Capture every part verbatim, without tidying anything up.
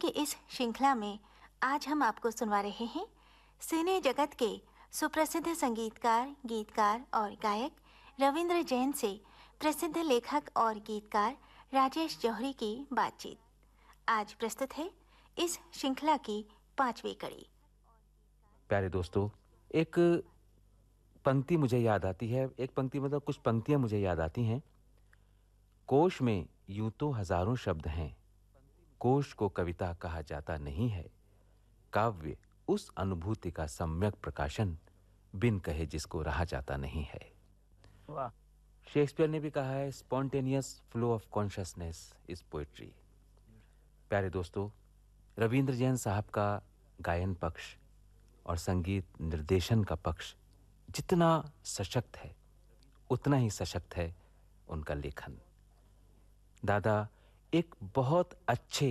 की इस श्रृंखला में आज हम आपको सुनवा रहे हैं सिने जगत के सुप्रसिद्ध संगीतकार, गीतकार और गायक रविंद्र जैन से प्रसिद्ध लेखक और गीतकार राजेश जौहरी की बातचीत। आज प्रस्तुत है इस श्रृंखला की पांचवी कड़ी। प्यारे दोस्तों, एक पंक्ति मुझे याद आती है, एक पंक्ति मतलब कुछ पंक्तियां मुझे याद आती हैं। कोश में यूं तो हजारों शब्द हैं, कोश को कविता कहा जाता नहीं है। काव्य उस अनुभूति का सम्यक प्रकाशन, बिन कहे जिसको रहा जाता नहीं है। वाह। शेक्सपियर ने भी कहा है, spontaneous flow of consciousness is poetry. प्यारे दोस्तों, रविंद्र जैन साहब का गायन पक्ष और संगीत निर्देशन का पक्ष जितना सशक्त है, उतना ही सशक्त है उनका लेखन। दादा एक बहुत अच्छे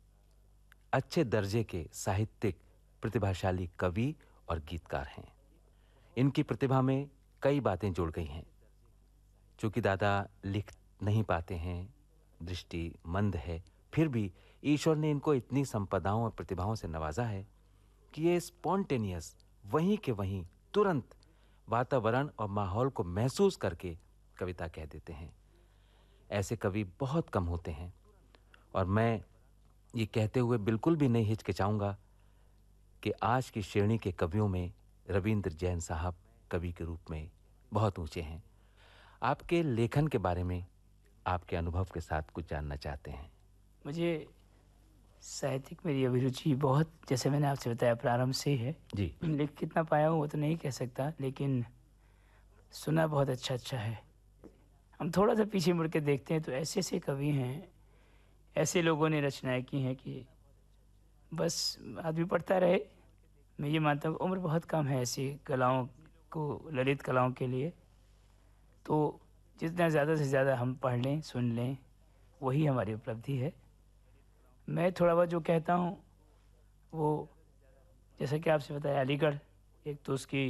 अच्छे दर्जे के साहित्यिक प्रतिभाशाली कवि और गीतकार हैं। इनकी प्रतिभा में कई बातें जुड़ गई हैं। चूंकि दादा लिख नहीं पाते हैं, दृष्टि मंद है, फिर भी ईश्वर ने इनको इतनी संपदाओं और प्रतिभाओं से नवाजा है कि ये स्पॉन्टेनियस वहीं के वहीं तुरंत वातावरण और माहौल को महसूस करके कविता कह देते हैं। ऐसे कवि बहुत कम होते हैं और मैं ये कहते हुए बिल्कुल भी नहीं हिचकिचाऊंगा कि आज की श्रेणी के कवियों में रविंद्र जैन साहब कवि के रूप में बहुत ऊंचे हैं। आपके लेखन के बारे में आपके अनुभव के साथ कुछ जानना चाहते हैं। मुझे साहित्यिक मेरी अभिरुचि बहुत, जैसे मैंने आपसे बताया, प्रारंभ से ही है जी। लिख कितना पाया हूँ वो तो नहीं कह सकता, लेकिन सुना बहुत अच्छा अच्छा है। हम थोड़ा सा पीछे मुड़ के देखते हैं तो ऐसे ऐसे कवि हैं, ऐसे लोगों ने रचनाएं की हैं कि बस आदमी पढ़ता रहे। मैं ये मानता हूँ उम्र बहुत कम है ऐसी कलाओं को, ललित कलाओं के लिए। तो जितना ज़्यादा से ज़्यादा हम पढ़ लें, सुन लें, वही हमारी उपलब्धि है। मैं थोड़ा बहुत जो कहता हूँ वो, जैसा कि आपसे बताया, अलीगढ़ एक तो उसकी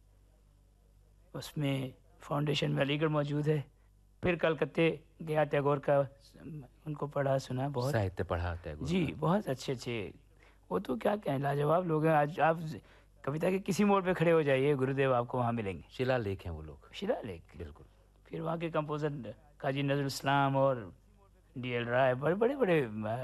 उसमें फाउंडेशन में अलीगढ़ मौजूद है। फिर कलकत्ते गया, टैगोर का उनको पढ़ा सुना, बहुत साहित्य पढ़ा टैगोर जी, का। बहुत अच्छे अच्छे, वो तो क्या कहें, लाजवाब लोग हैं। आज आप कविता के किसी मोड़ पे खड़े हो जाइए, गुरुदेव आपको वहाँ मिलेंगे। शिलालेख हैं वो लोग। शिलालेख, बिल्कुल। फिर वहाँ के कंपोजर काजी नजरुल इस्लाम और डी एल राय, बड़े बड़े बड़े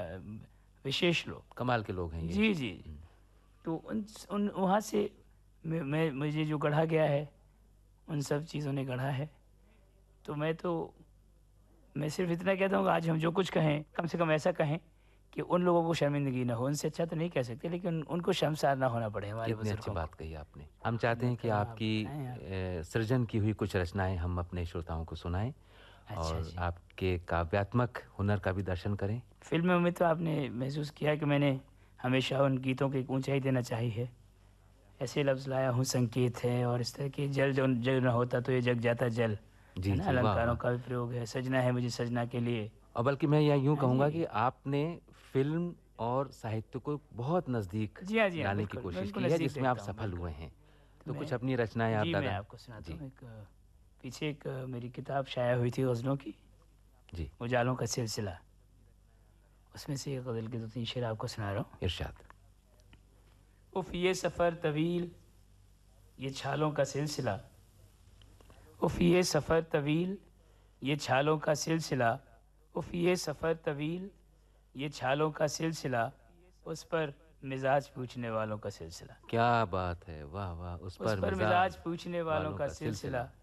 विशेष लोग, कमाल के लोग हैं ये। जी जी। तो उन उन वहाँ से मैं, मैं मुझे जो गढ़ा गया है, उन सब चीज़ों ने गढ़ा है। तो मैं तो मैं सिर्फ इतना कहता हूँ कि आज हम जो कुछ कहें, कम से कम ऐसा कहें कि उन लोगों को शर्मिंदगी ना हो। उनसे अच्छा तो नहीं कह सकते, लेकिन उनको शर्मसार ना होना पड़े हमारे कितनी अच्छी बुजुर्गों बात को। कही आपने। हम चाहते हैं कि आपकी अ, सृजन की हुई कुछ रचनाएं हम अपने श्रोताओं को सुनाएं और जी। आपके काव्यात्मक हुनर का भी दर्शन करें। फिल्मों में तो आपने महसूस किया कि मैंने हमेशा उन गीतों की ऊंचाई देना चाहिए है। ऐसे लफ्ज़ लाया हूँ, संकेत है, और इस तरह के जल जो जग न होता तो ये जग जाता जल, जी है ना, जी, वाह अलंकारों वाह। का भी प्रयोग है। सजना है मुझे सजना के लिए। और बल्कि मैं यह यूं हाँ कहूंगा जी। कि आपने फिल्म और साहित्य को बहुत नज़दीक जी हाँ, जी हाँ, लाने की बिल्कुल। मैं कोशिश उनको की है, नज़दीक जिसमें आप देखता हूँ, सफल बिल्कुल। हुए हैं। तो तो मैं कुछ अपनी रचनाएं आप जी, मैं दादा। आपको सुनाता जी हूँ। एक पीछे एक मेरी किताब शाया हुई थी गज़लों की, जी, उजालों का सिलसिला, उसमें से एक गज़ल के दो तीन शेर आपको सुना रहा हूँ। इरशाद। उफ़ ये सफ़र तवील, ये छालों का सिलसिला, उफ़ ये सफ़र तवील, ये छालों का सिलसिला, उफ़ ये सफ़र तवील, ये छालों का सिलसिला, उस पर मिजाज पूछने वालों का सिलसिला। क्या बात है, वाह वाह। उस उस पर पर मिजाज पूछने वालों का सिलसिला। सिलसिला,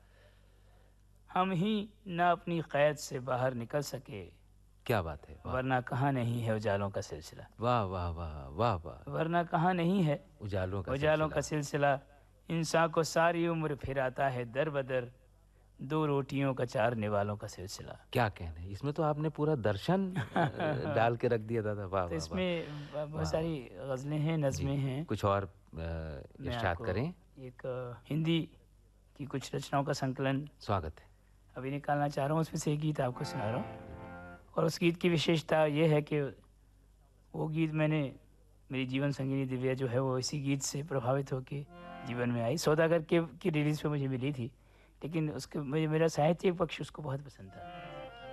हम ही ना अपनी क़ैद से बाहर निकल सके, क्या बात है, वाह वरना कहाँ नहीं है उजालों का सिलसिला। वाह वाह वाह वाह वाह। वरना कहाँ नहीं है उजालों का उजालों का सिलसिला। सिलसिला, इंसान को सारी उम्र फिराता है दर बदर, दो रोटियों का चारने वालों का सिलसिला। क्या कहने, इसमें तो आपने पूरा दर्शन अ, डाल के रख दिया दादा। वाह तो वाह वाह। इसमें ब- बहुत वाह, सारी गज़लें हैं, जी, नज़में हैं। कुछ और अ, मैं इरशाद आपको करें। एक अ, हिंदी की कुछ रचनाओं का संकलन स्वागत है। अभी निकालना चाह रहा हूँ, उसमें से एक गीत आपको सुना रहा हूँ। और उस गीत की विशेषता ये है कि वो गीत मैंने, मेरी जीवन संगिनी दिव्या जो है वो इसी गीत से प्रभावित होकर जीवन में आई। सौदागर के की रिलीज़ पे मुझे मिली थी, लेकिन उसके मुझे मेरा साहित्यिक पक्ष उसको बहुत पसंद था।